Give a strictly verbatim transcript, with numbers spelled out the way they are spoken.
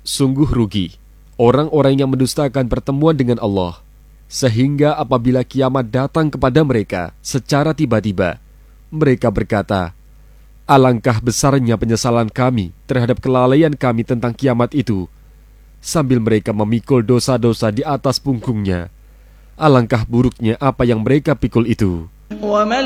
Sungguh rugi orang-orang yang mendustakan pertemuan dengan Allah, sehingga apabila kiamat datang kepada mereka secara tiba-tiba, mereka berkata, alangkah besarnya penyesalan kami terhadap kelalaian kami tentang kiamat itu, sambil mereka memikul dosa-dosa di atas punggungnya. Alangkah buruknya apa yang mereka pikul itu.